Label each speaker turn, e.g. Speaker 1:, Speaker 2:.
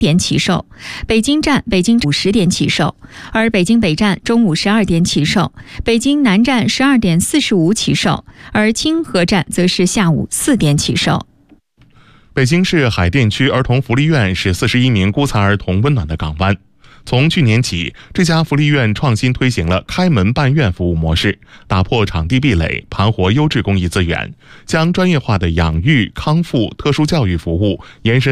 Speaker 1: 点起售，北京站北京午10点起售，而北京北站中午12点起售，北京南站12点45起售，而清河站则是下午4点起售。
Speaker 2: 北京市海淀区儿童福利院是41名孤残儿童温暖的港湾。从去年起，这家福利院创新推行了开门办院服务模式，打破场地壁垒，盘活优质公益资源，将专业化的养育、康复、特殊教育服务延伸